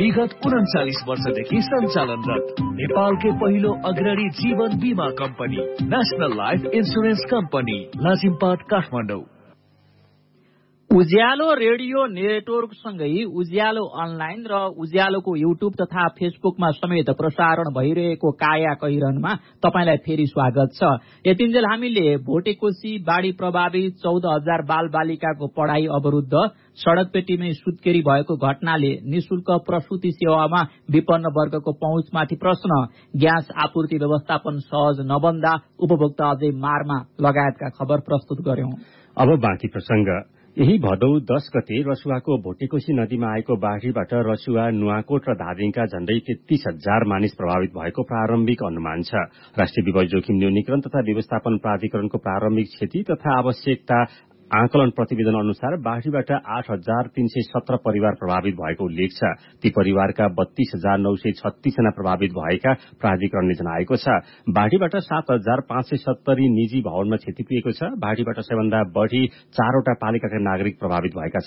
विगत 39 वर्षदेखि सञ्चालनरत नेपालकै पहिलो अग्रणी जीवन बीमा company national life insurance company Lazimpat Kathmandu. उज्यालो रेडियो नेटवर्क सँगै उज्यालो अनलाइन र उज्यालोको युट्युब तथा फेसबुकमा समेत प्रसारण भइरहेको काया कैरनमा तपाईलाई फेरि स्वागत छ। यतिन्जेल हामीले भोटेकोशी बाढी प्रभावित 14,000 बालबालिकाको पढाइ अवरुद्ध, सड़कपेटीमै सुत्केरी भएको घटनाले निशुल्क प्रसूति सेवामा विपन्न वर्गको पहुँचमाथि प्रश्न, ग्यास आपूर्ति व्यवस्थापन सहज नबन्दा उपभोक्ता अझै मारमा लगायतका खबर प्रस्तुत गर्यौं। अब बाँकी प्रसंग। यही भदौ 10 गते रसुवाको भोटेकोशी नदीमा आएको बाढ़ीबाट रसुवा, नुवाकोट र धादिङका झण्डै 33,000 मानिस प्रभावित भएको प्रारम्भिक अनुमान छ। राष्ट्रिय विपद जोखिम न्यूनीकरण तथा व्यवस्थापन प्राधिकरणको प्रारम्भिक क्षति तथा आवश्यकता आकलन प्रतिवेदन अनुसार बाढ़ीबाट 8,317 परिवार प्रभावित भएको उल्लेख छ। ती परिवारका 32,936 जना प्रभावित भएका प्राधिकरणले जनाएको छ। बाढ़ीबाट 7,570 निजी भवनमा क्षति पुगेको छ। बाढ़ीबाट सबैभन्दा बढ़ी 4 वटा पालिकाका नागरिक प्रभावित भएका